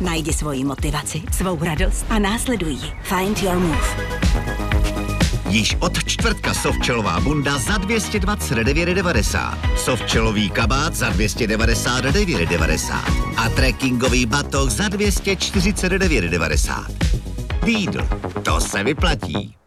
Najdi svoji motivaci, svou radost a následuj ji. Find your move. Již od čtvrtka softčelová bunda za 229,90. Softčelový kabát za 299,90. A trekkingový batoh za 249,90. Lidl, to se vyplatí.